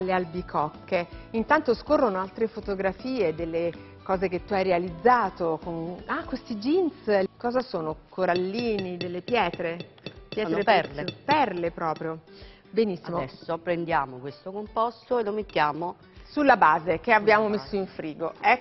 Le albicocche. Intanto scorrono altre fotografie delle cose che tu hai realizzato con... Ah, questi jeans, cosa sono? Corallini, delle pietre? Sono perle. Perle proprio. Benissimo. Adesso prendiamo questo composto e lo mettiamo Sulla base che abbiamo sulla messo base. in frigo.